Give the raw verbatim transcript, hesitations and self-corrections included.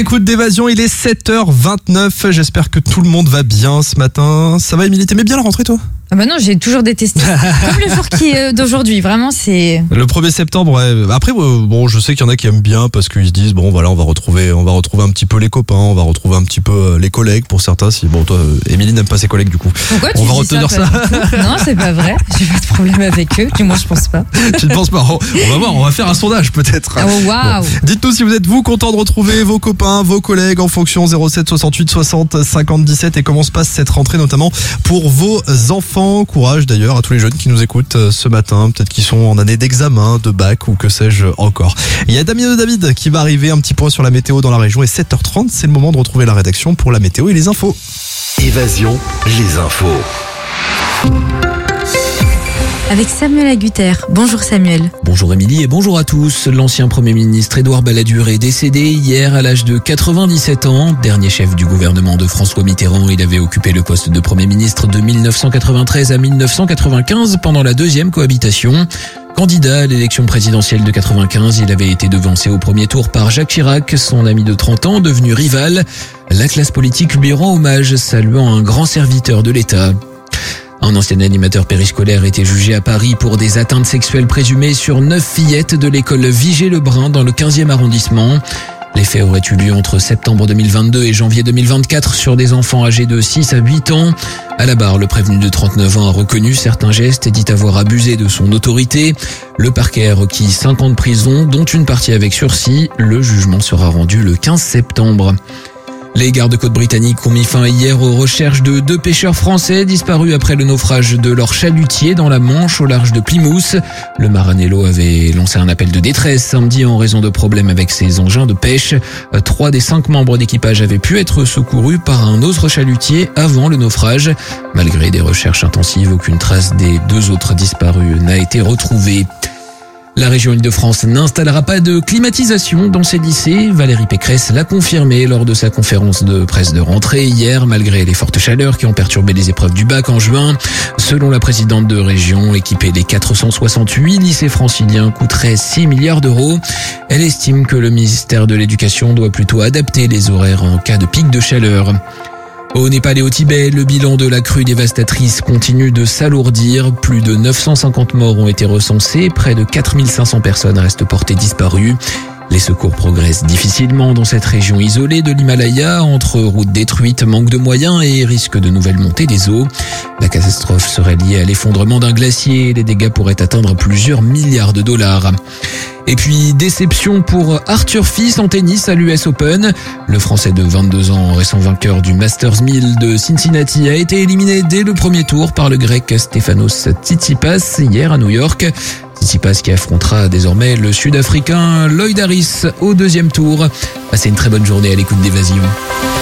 Écoute d'Évasion, il est sept heures vingt-neuf. J'espère que tout le monde va bien ce matin. Ça va, Émilie? T'aimais bien la rentrée, toi? Ah bah non, j'ai toujours détesté. Comme le jour qui est d'aujourd'hui, vraiment, c'est... Le premier septembre, ouais. Après, bon, je sais qu'il y en a qui aiment bien parce qu'ils se disent, bon, voilà, on va retrouver, on va retrouver un petit peu les copains, on va retrouver un petit peu les collègues pour certains. Si, bon, toi, Émilie n'aime pas ses collègues, du coup. Pourquoi tu on va dis retenir ça, ça Non, c'est pas vrai. J'ai pas de problème avec eux. Du moins, je pense pas. Tu ne penses pas? On va voir, on va faire un sondage, peut-être. Oh, waouh. Bon. Dites-nous si vous êtes, vous, content de retrouver vos copains, vos collègues en fonction zéro sept soixante-huit soixante cinquante dix-sept et comment se passe cette rentrée, notamment pour vos enfants. Courage, d'ailleurs, à tous les jeunes qui nous écoutent ce matin, peut-être qu'ils sont en année d'examen, de bac ou que sais-je encore. Il y a Damien de David qui va arriver, un petit point sur la météo dans la région et sept heures trente, c'est le moment de retrouver la rédaction pour la météo et les infos. Évasion, les infos. Avec Samuel Agutter. Bonjour Samuel. Bonjour Émilie et bonjour à tous. L'ancien Premier ministre Édouard Balladur est décédé hier à l'âge de quatre-vingt-dix-sept ans. Dernier chef du gouvernement de François Mitterrand, il avait occupé le poste de Premier ministre de mille neuf cent quatre-vingt-treize à mille neuf cent quatre-vingt-quinze pendant la deuxième cohabitation. Candidat à l'élection présidentielle de quatre-vingt-quinze, il avait été devancé au premier tour par Jacques Chirac, son ami de trente ans, devenu rival. La classe politique lui rend hommage, saluant un grand serviteur de l'État. Un ancien animateur périscolaire était jugé à Paris pour des atteintes sexuelles présumées sur neuf fillettes de l'école Vigée-Lebrun dans le quinzième arrondissement. Les faits auraient eu lieu entre septembre deux mille vingt-deux et janvier deux mille vingt-quatre sur des enfants âgés de six à huit ans. À la barre, le prévenu de trente-neuf ans a reconnu certains gestes et dit avoir abusé de son autorité. Le parquet a requis cinq ans de prison, dont une partie avec sursis. Le jugement sera rendu le quinze septembre. Les gardes-côtes britanniques ont mis fin hier aux recherches de deux pêcheurs français disparus après le naufrage de leur chalutier dans la Manche au large de Plymouth. Le Maranello avait lancé un appel de détresse samedi en raison de problèmes avec ses engins de pêche. Trois des cinq membres d'équipage avaient pu être secourus par un autre chalutier avant le naufrage. Malgré des recherches intensives, aucune trace des deux autres disparus n'a été retrouvée. La région Île-de-France n'installera pas de climatisation dans ses lycées. Valérie Pécresse l'a confirmé lors de sa conférence de presse de rentrée hier, malgré les fortes chaleurs qui ont perturbé les épreuves du bac en juin. Selon la présidente de région, équiper les quatre cent soixante-huit lycées franciliens coûterait six milliards d'euros. Elle estime que le ministère de l'Éducation doit plutôt adapter les horaires en cas de pic de chaleur. Au Népal et au Tibet, le bilan de la crue dévastatrice continue de s'alourdir. Plus de neuf cent cinquante morts ont été recensés, près de quatre mille cinq cents personnes restent portées disparues. Les secours progressent difficilement dans cette région isolée de l'Himalaya, entre routes détruites, manque de moyens et risque de nouvelles montées des eaux. La catastrophe serait liée à l'effondrement d'un glacier et les dégâts pourraient atteindre plusieurs milliards de dollars. Et puis, déception pour Arthur Fils en tennis à l'U S Open. Le Français de vingt-deux ans, récent vainqueur du Masters mille de Cincinnati, a été éliminé dès le premier tour par le Grec Stefanos Tsitsipas hier à New York. Tsitsipas qui affrontera désormais le Sud-Africain Lloyd Harris au deuxième tour. Passez une très bonne journée à l'écoute d'Évasion.